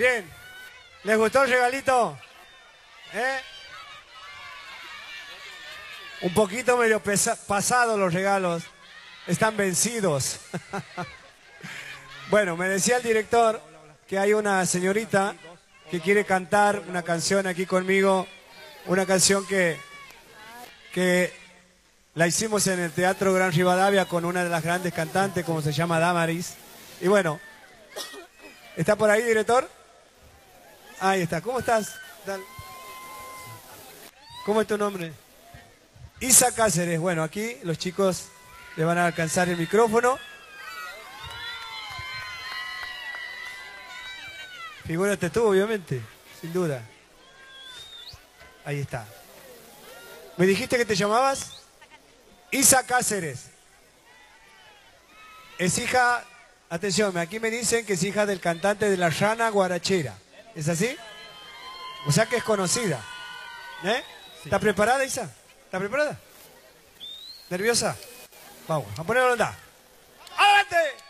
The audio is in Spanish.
Bien. ¿Les gustó el regalito? ¿Eh? Un poquito medio pasado los regalos. Están vencidos. Bueno, me decía el director que hay una señorita que quiere cantar una canción aquí conmigo. Una canción que la hicimos en el Teatro Gran Rivadavia con una de las grandes cantantes, como se llama Damaris. Y bueno, ¿está por ahí, director? Ahí está. ¿Cómo estás? ¿Cómo es tu nombre? Isa Cáceres. Bueno, aquí los chicos le van a alcanzar el micrófono. Figúrate tú, obviamente, sin duda. Ahí está. ¿Me dijiste que te llamabas? Isa Cáceres. Es hija, atención, aquí me dicen que es hija del cantante de La Rana Guarachera. ¿Es así? O sea que es conocida. ¿Eh? Sí. ¿Está preparada, Isa? ¿Está preparada? ¿Nerviosa? Vamos, a ponerlo en onda. ¡Adelante!